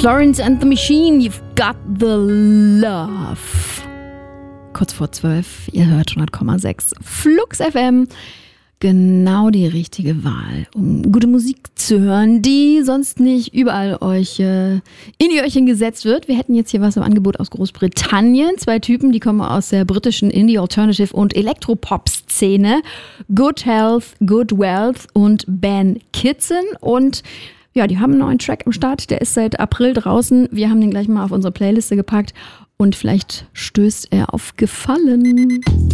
Florence and the Machine, You've Got the Love. Kurz vor 12, ihr hört 100,6 Flux FM. Genau die richtige Wahl, um gute Musik zu hören, die sonst nicht überall euch in die Öhrchen gesetzt wird. Wir hätten jetzt hier was im Angebot aus Großbritannien. 2 Typen, die kommen aus der britischen Indie, Alternative und Elektropop-Szene. Good Health, Good Wealth und Ben Kitson. Und ja, die haben einen neuen Track am Start. Der ist seit April draußen. Wir haben den gleich mal auf unsere Playliste gepackt. Und vielleicht stößt er auf Gefallen.